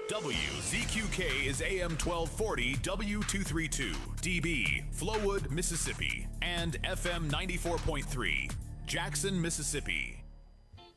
WZQK is AM 1240 W232, DB, Flowood, Mississippi, and FM 94.3, Jackson, Mississippi.